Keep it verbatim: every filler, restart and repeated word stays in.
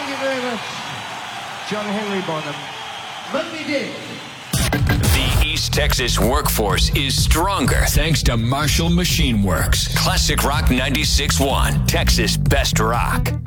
Thank you very much, John Henry Bonham. Monday Dick. The East Texas workforce is stronger thanks to Marshall Machine Works. Classic Rock ninety-six point one, Texas Best Rock.